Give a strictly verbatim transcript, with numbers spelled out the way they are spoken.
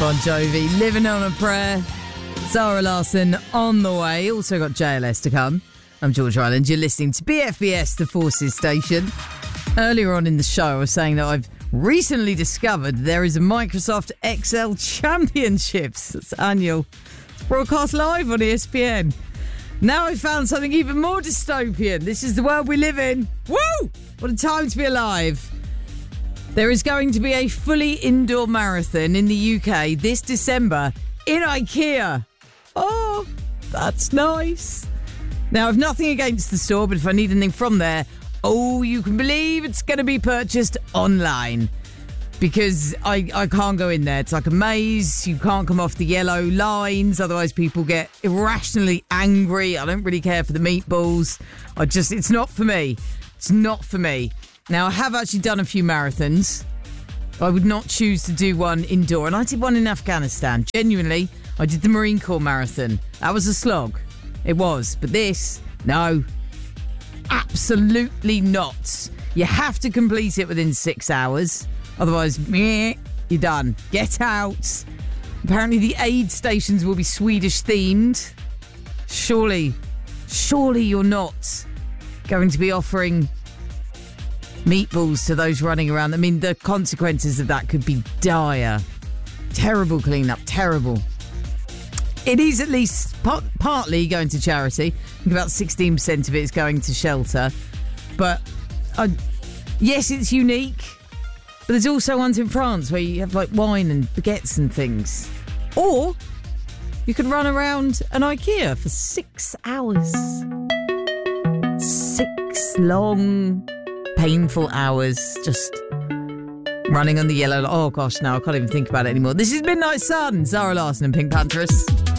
Bon Jovi, Living on a Prayer. Zara Larsson on the way. Also got J L S to come. I'm George Ryland. You're listening to B F B S, the Forces Station. Earlier on in the show, I was saying that I've recently discovered there is a Microsoft Excel Championships. It's annual. It's broadcast live on E S P N. Now I found something even more dystopian. This is the world we live in. Woo! What a time to be alive. There is going to be a fully indoor marathon in the U K this December in IKEA. Oh, that's nice. Now, I've nothing against the store, but if I need anything from there, oh, you can believe it's going to be purchased online. Because I, I can't go in there. It's like a maze. You can't come off the yellow lines. Otherwise, people get irrationally angry. I don't really care for the meatballs. I just, it's not for me. It's not for me. Now, I have actually done a few marathons. I would not choose to do one indoor. And I did one in Afghanistan. Genuinely, I did the Marine Corps Marathon. That was a slog. It was. But this, no. Absolutely not. You have to complete it within six hours. Otherwise, meh, you're done. Get out. Apparently, the aid stations will be Swedish themed. Surely, surely you're not going to be offering meatballs to those running around. I mean, the consequences of that could be dire. Terrible cleanup, terrible. It is at least part, partly going to charity. I think about sixteen percent of it is going to shelter. But uh, yes, it's unique. But there's also ones in France where you have like wine and baguettes and things. Or you could run around an IKEA for six hours. Six long, painful hours just running on the yellow. Oh gosh, no, I can't even think about it anymore. This is Midnight Sun, Zara Larsson and Pink Panthers.